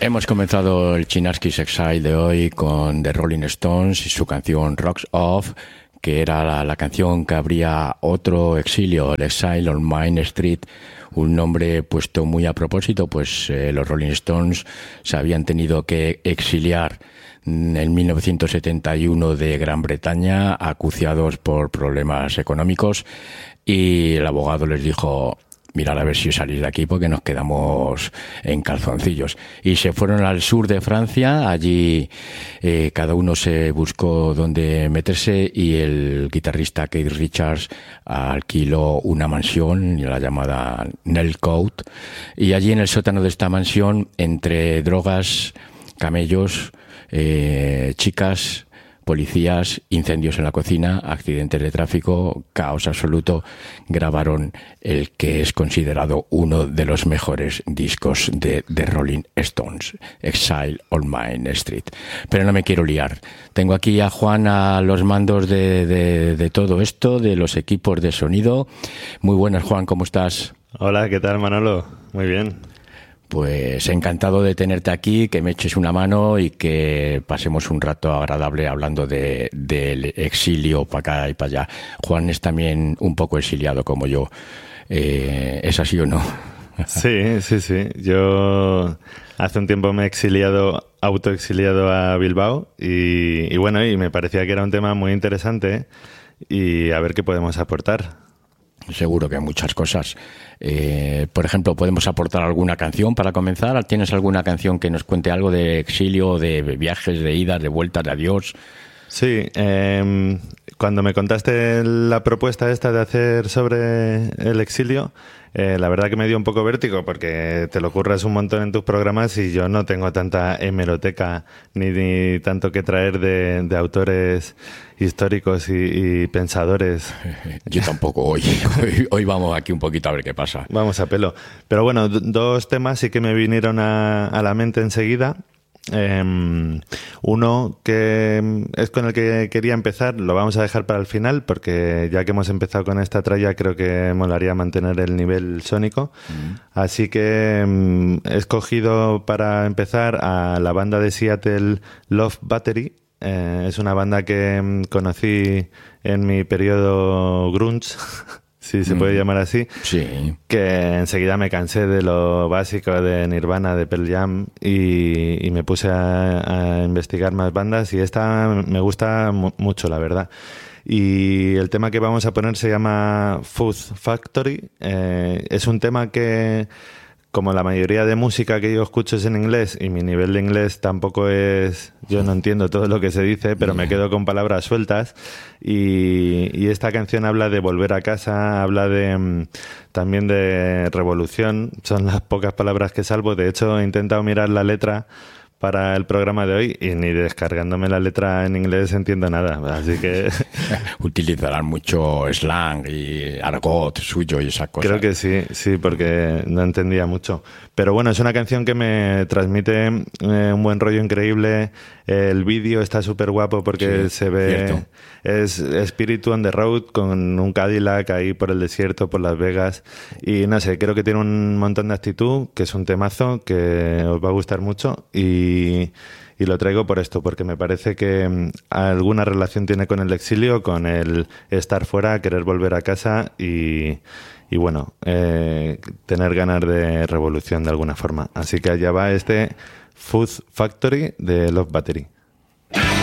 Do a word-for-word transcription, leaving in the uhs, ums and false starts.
Hemos comenzado el Chinaski's Exile de hoy con The Rolling Stones y su canción Rocks Off, que era la, la canción que abría otro exilio, el Exile on Main Street, un nombre puesto muy a propósito, pues eh, los Rolling Stones se habían tenido que exiliar en mil novecientos setenta y uno de Gran Bretaña, acuciados por problemas económicos, y el abogado les dijo: mirad a ver si salís de aquí porque nos quedamos en calzoncillos. Y se fueron al sur de Francia, allí eh, cada uno se buscó dónde meterse y el guitarrista Keith Richards alquiló una mansión, la llamada Nelcote, y allí en el sótano de esta mansión, entre drogas, camellos, eh, chicas, policías, incendios en la cocina, accidentes de tráfico, caos absoluto, grabaron el que es considerado uno de los mejores discos de The Rolling Stones, Exile on Main Street. Pero no me quiero liar. Tengo aquí a Juan a los mandos de, de, de todo esto, de los equipos de sonido. Muy buenas, Juan, ¿cómo estás? Hola, ¿qué tal, Manolo? Muy bien. Pues encantado de tenerte aquí, que me eches una mano y que pasemos un rato agradable hablando de, del exilio para acá y para allá. Juan es también un poco exiliado como yo. Eh, ¿Es así o no? Sí, sí, sí. Yo hace un tiempo me he exiliado, autoexiliado a Bilbao y, y bueno, y me parecía que era un tema muy interesante y a ver qué podemos aportar. Seguro que muchas cosas. Eh, por ejemplo, ¿podemos aportar alguna canción para comenzar? ¿Tienes alguna canción que nos cuente algo de exilio, de viajes, de idas, de vueltas, de adiós? Sí, eh, cuando me contaste la propuesta esta de hacer sobre el exilio, eh, la verdad que me dio un poco vértigo porque te lo curras un montón en tus programas y yo no tengo tanta hemeroteca ni, ni tanto que traer de, de autores históricos y, y pensadores. Yo tampoco, hoy, hoy hoy vamos aquí un poquito a ver qué pasa. Vamos a pelo. Pero bueno, d- dos temas sí que me vinieron a, a la mente enseguida. Eh, uno que es con el que quería empezar, lo vamos a dejar para el final porque ya que hemos empezado con esta tralla creo que molaría mantener el nivel sónico. Mm. Así que mm, he escogido para empezar a la banda de Seattle Love Battery. Eh, es una banda que mm, conocí en mi periodo grunge, si se puede llamar así, sí. Que enseguida me cansé de lo básico de Nirvana, de Pearl Jam y, y me puse a, a investigar más bandas y esta me gusta mu- mucho, la verdad. Y el tema que vamos a poner se llama Food Factory. Eh, es un tema que, como la mayoría de música que yo escucho es en inglés y mi nivel de inglés tampoco es... Yo no entiendo todo lo que se dice, pero me quedo con palabras sueltas y, y esta canción habla de volver a casa, habla de también de revolución. Son las pocas palabras que salvo. De hecho, he intentado mirar la letra para el programa de hoy y ni descargándome la letra en inglés entiendo nada, así que... Utilizarán mucho slang y argot suyo y esas cosas. Creo que sí, sí, porque no entendía mucho. Pero bueno, es una canción que me transmite eh, un buen rollo increíble. El vídeo está súper guapo porque sí, se ve... Cierto. Es Spirit on the Road con un Cadillac ahí por el desierto, por Las Vegas. Y no sé, creo que tiene un montón de actitud, que es un temazo que os va a gustar mucho. Y... Y lo traigo por esto, porque me parece que um, alguna relación tiene con el exilio, con el estar fuera, querer volver a casa y, y bueno, eh, tener ganas de revolución de alguna forma. Así que allá va este Food Factory de Love Battery.